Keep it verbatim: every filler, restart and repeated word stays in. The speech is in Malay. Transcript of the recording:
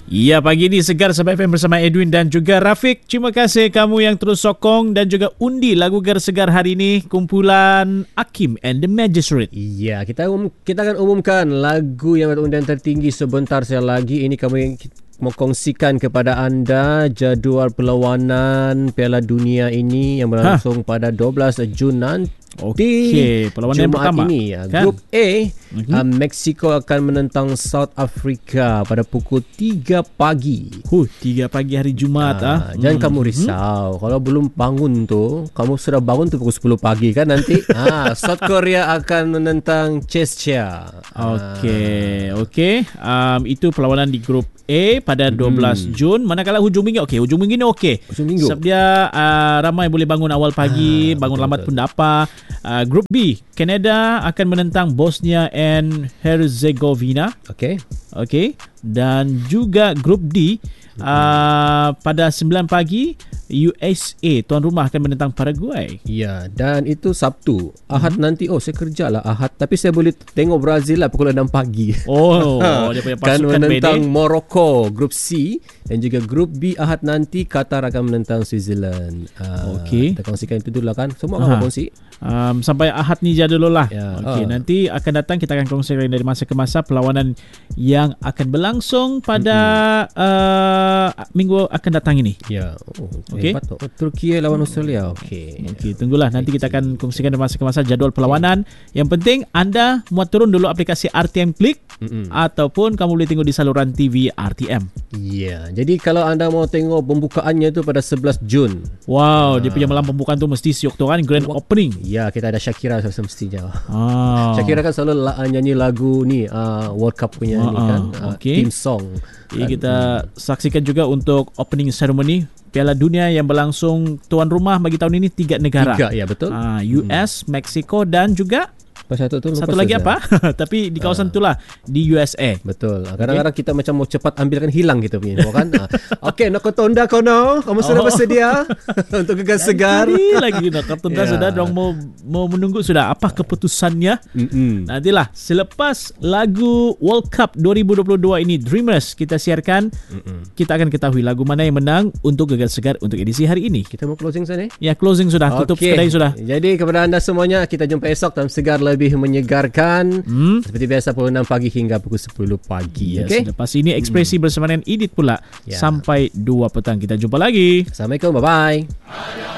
Ya, pagi ini Segar Sabah F M bersama Edwin dan juga Rafiq. Terima kasih kamu yang terus sokong dan juga undi lagu Gegar Segar hari ini, kumpulan Hakim and the Magistrate. Ya, kita um, kita akan umumkan lagu yang berundian tertinggi sebentar saya lagi. Ini kami yang mau kongsikan kepada anda jadual perlawanan Piala Dunia ini yang berlangsung ha. pada dua belas Jun nanti. Okey, perlawanan yang pertama ini ya. Kan? Grup A, mm-hmm. uh, Mexico akan menentang South Africa pada pukul tiga pagi. Huh, tiga pagi hari Jumaat ah. Uh, jangan hmm. kamu risau. Hmm. Kalau belum bangun tu, kamu sudah bangun tu pukul sepuluh pagi kan nanti. ah, South Korea akan menentang Czechia. Okey, uh. okey. Um, itu perlawanan di grup A pada dua belas hmm. Jun. Manakala hujung minggu, okey, hujung minggu ni okey. Hujung minggu. Sebab dia uh, ramai boleh bangun awal pagi, ah, bangun betul, lambat betul. pun dapat. Uh, Grup B, Canada akan menentang Bosnia and Herzegovina. Okey. Okey. Dan juga Grup D, mm-hmm. uh, pada sembilan pagi U S A tuan rumah akan menentang Paraguay. Ya, dan itu Sabtu. Ahad mm-hmm. nanti, oh saya kerja lah Ahad, tapi saya boleh tengok Brazil lah pukul enam pagi. Oh, dia punya pasukan kan menentang bedek. Morocco, Grup C. Dan juga Grup B Ahad nanti Qatar akan menentang Switzerland. Uh, Okey. Kita kongsikan itu dulu lah kan. Semua akan kongsi. Um, sampai Ahad ni je dulu lah. Ya. Okey, uh. nanti akan datang kita akan kongsikan dari masa ke masa perlawanan yang akan berlangsung pada mm-hmm. uh, minggu akan datang ini. Ya. Oh, okey. Oh, Turki lawan Australia. Okey. Okey, tunggulah nanti kita akan kongsikan dari masa ke masa jadual perlawanan. Okay. Yang penting anda muat turun dulu aplikasi R T M Click mm-hmm. ataupun kamu boleh tengok di saluran T V R T M. Ya. Jadi kalau anda mau tengok pembukaannya tu pada sebelas Jun. Wow, uh. dia punya malam pembukaan tu mesti siok tu kan, grand oh. opening. Ya, kita ada Shakira semestinya. Ah. Shakira kan selalu la- nyanyi lagu ni uh, World Cup punya ah, ni kan, uh, okay. theme song. Jadi kan, kita hmm. saksikan juga untuk opening ceremony Piala Dunia yang berlangsung tuan rumah bagi tahun ini tiga negara. Tiga, ya betul. Ah, U S, hmm. Mexico dan juga satu, tu, satu lagi apa? Tapi di kawasan itulah di U S A. Betul. Kadang-kadang okay. kita macam mau cepat ambilkan hilang gitu punya kan. Okey, nak tonda kono. Kamu sudah oh. bersedia untuk Gegar Segar? Tadi lagi nak tonda yeah. sudah dong mau mau menunggu sudah apa keputusannya. Mm-mm. Nantilah selepas lagu World Cup dua ribu dua puluh dua ini Dreamers kita siarkan, Mm-mm. kita akan ketahui lagu mana yang menang untuk Gegar Segar untuk edisi hari ini. Kita mau closing sana? Ya, closing sudah, okay. tutup kedai sudah. Jadi kepada anda semuanya, kita jumpa esok dalam Segar lebih menyegarkan hmm? seperti biasa pukul enam pagi hingga pukul sepuluh pagi. Yes, okay? Lepas ini ekspresi hmm. bersama dengan Edit pula yeah. sampai dua petang. Kita jumpa lagi. Assalamualaikum, bye bye.